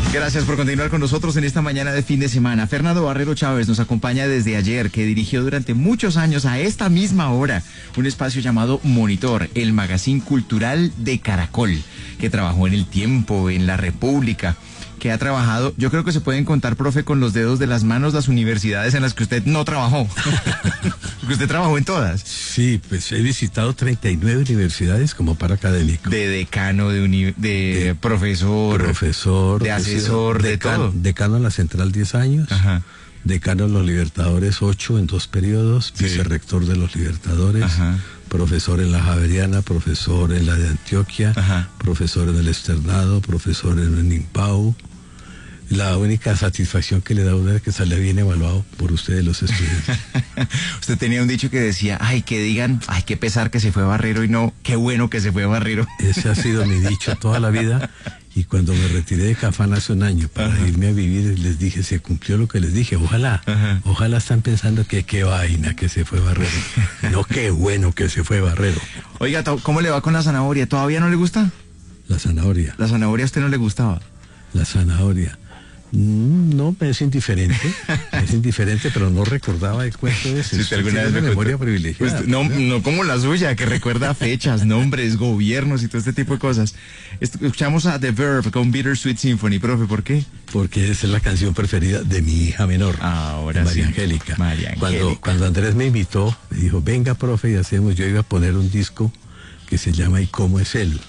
Gracias por continuar con nosotros en esta mañana de fin de semana. Fernando Barrero Chávez nos acompaña desde ayer, que dirigió durante muchos años a esta misma hora un espacio llamado Monitor, el magazine cultural de Caracol, que trabajó en El Tiempo, en La República, que ha trabajado, yo creo que se pueden contar, profe, con los dedos de las manos las universidades en las que usted no trabajó. Porque usted trabajó en todas. Sí, pues he visitado 39 universidades como para académico. De decano, de profesor, de asesor, de todo. Decano en la Central 10 años. Ajá. Decano en los Libertadores 8 en 2 periodos. Sí. Vicerrector de los Libertadores. Ajá. Profesor en la Javeriana, profesor en la de Antioquia. Ajá. Profesor en el Externado, profesor en el Nimpau. La única satisfacción que le da a uno es que sale bien evaluado por ustedes los estudiantes. Usted tenía un dicho que decía, ay, que digan, ay, qué pesar que se fue Barrero, y no, qué bueno que se fue Barrero. Ese ha sido mi dicho toda la vida, y cuando me retiré de Cafán hace un año para irme a vivir, les dije, se cumplió lo que les dije, ojalá están pensando que qué vaina que se fue Barrero, no, qué bueno que se fue Barrero. Oiga, ¿cómo le va con la zanahoria? ¿Todavía no le gusta? La zanahoria. ¿La zanahoria a usted no le gustaba? La zanahoria. No, me es indiferente, pero no recordaba el cuento de ese. Si usted alguna vez me memoria privilegiada. Pues, no como la suya, que recuerda fechas, nombres, gobiernos y todo este tipo de cosas. Escuchamos a The Verve con Bittersweet Symphony, profe, ¿por qué? Porque esa es la canción preferida de mi hija menor, ahora María sí. Angélica. María Angélica. Cuando Andrés me invitó, me dijo, venga, profe, y hacemos, yo iba a poner un disco que se llama ¿Y cómo es él?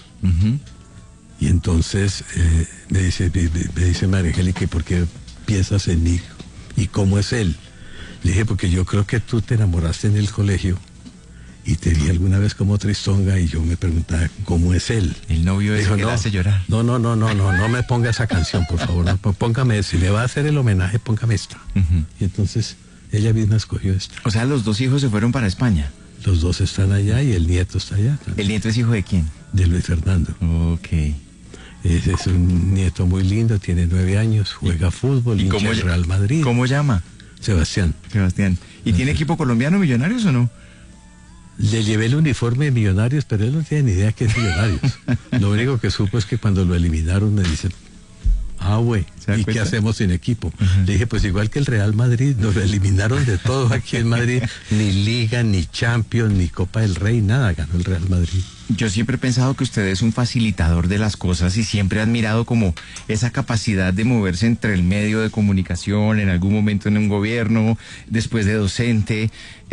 Y entonces me dice María Angélica, ¿y por qué piensas en mí? ¿Y cómo es él? Le dije, porque yo creo que tú te enamoraste en el colegio y te vi alguna vez como Tristonga y yo me preguntaba, ¿cómo es él? El novio ese que le hace llorar. No me ponga esa canción, por favor. No, póngame, si le va a hacer el homenaje, póngame esta. Y entonces ella misma escogió esta. O sea, los dos hijos se fueron para España. Los dos están allá y el nieto está allá también. ¿El nieto es hijo de quién? De Luis Fernando. Ok. Ese es un nieto muy lindo, tiene 9 años, juega fútbol, ¿y hincha del Real Madrid. ¿Cómo llama? Sebastián. ¿Y tiene equipo colombiano, Millonarios o no? Le llevé el uniforme de Millonarios, pero él no tiene ni idea que es Millonarios. Lo único que supo es que cuando lo eliminaron me dice, güey, ¿y qué hacemos sin equipo? Le dije, pues igual que el Real Madrid, nos eliminaron de todo aquí en Madrid, ni Liga, ni Champions, ni Copa del Rey, nada ganó el Real Madrid. Yo siempre he pensado que usted es un facilitador de las cosas y siempre he admirado como esa capacidad de moverse entre el medio de comunicación, en algún momento en un gobierno, después de docente.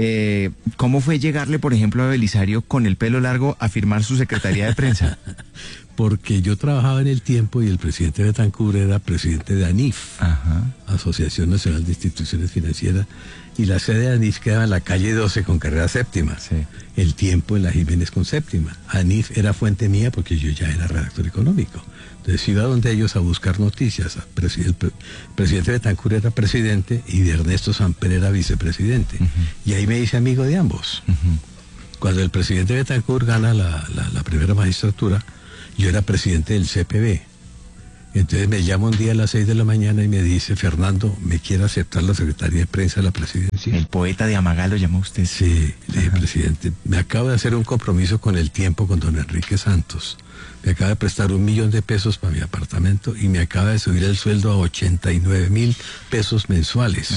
¿Cómo fue llegarle, por ejemplo, a Belisario con el pelo largo a firmar su secretaría de prensa? Porque yo trabajaba en El Tiempo y el presidente Betancur era presidente de ANIF, Asociación Nacional de Instituciones Financieras, y la sede de ANIF quedaba en la calle 12 con carrera séptima. Sí. El Tiempo en la Jiménez con séptima. ANIF era fuente mía porque yo ya era redactor económico. Entonces iba donde ellos a buscar noticias. El presidente Betancur era presidente y de Ernesto Samper era vicepresidente. Y ahí me hice amigo de ambos. Cuando el presidente Betancur gana la primera magistratura, yo era presidente del CPB. Entonces me llama un día a las 6 de la mañana y me dice, Fernando, ¿me quiere aceptar la Secretaría de Prensa de la Presidencia? El poeta de Amagá lo llamó usted. Sí, le dije, presidente, me acabo de hacer un compromiso con El Tiempo, con don Enrique Santos. Me acaba de prestar $1.000.000 para mi apartamento y me acaba de subir el sueldo a 89,000 pesos mensuales.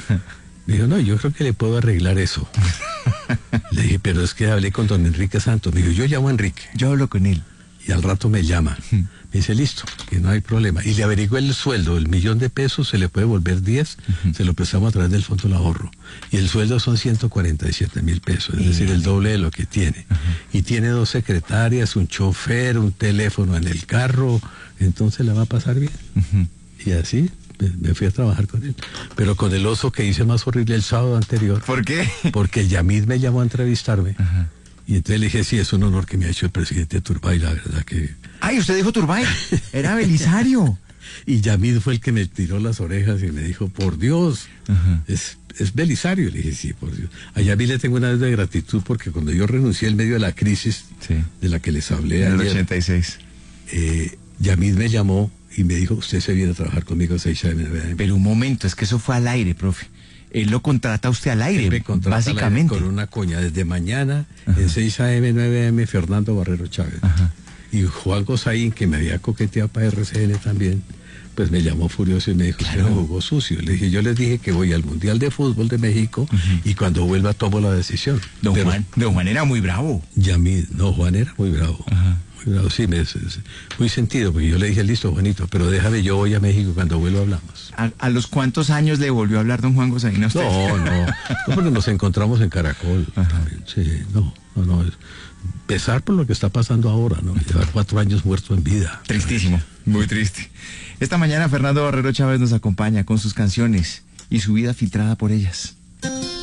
Me dijo, no, yo creo que le puedo arreglar eso. Le dije, pero es que hablé con don Enrique Santos. Me dijo, yo llamo a Enrique. Yo hablo con él. Y al rato me llama. Me dice, listo, que no hay problema. Y le averigué el sueldo, el $1.000.000 se le puede volver 10, se lo prestamos a través del Fondo del Ahorro. Y el sueldo son 147,000 pesos, es decir, el doble de lo que tiene. Y tiene 2 secretarias, un chofer, un teléfono en el carro, entonces la va a pasar bien. Y así me fui a trabajar con él. Pero con el oso que hice más horrible el sábado anterior. ¿Por qué? Porque el Yamid me llamó a entrevistarme. Y entonces le dije, sí, es un honor que me ha hecho el presidente Turbay, la verdad que... ¡Ay, usted dijo Turbay! ¡Era Belisario! Y Yamid fue el que me tiró las orejas y me dijo, por Dios, es Belisario. Le dije, sí, por Dios. A Yamid le tengo una vez de gratitud porque cuando yo renuncié en medio de la crisis de la que les hablé en el ayer, 86, Yamid me llamó y me dijo, usted se viene a trabajar conmigo a 6 AM. Pero un momento, es que eso fue al aire, profe. Él lo contrata a usted al aire, me contrata básicamente. Al aire con una coña desde mañana, en 6 AM, 9 AM, Fernando Barrero Chávez. Y Juan Gozaín, que me había coqueteado para RCN también, pues me llamó furioso y me dijo, claro, usted no jugó sucio. Le dije, yo les dije que voy al Mundial de Fútbol de México y cuando vuelva tomo la decisión. Don Juan era muy bravo. Juan era muy bravo. Ajá. Muy bravo, sí, muy sentido, porque yo le dije, listo, Juanito, pero déjame, yo voy a México y cuando vuelva hablamos. ¿A los cuántos años le volvió a hablar don Juan Gozaín a usted? No, porque nos encontramos en Caracol. También, sí, no. Pesar por lo que está pasando ahora, ¿no? Lleva 4 años muerto en vida. Tristísimo, muy triste. Esta mañana Fernando Barrero Chávez nos acompaña con sus canciones y su vida filtrada por ellas.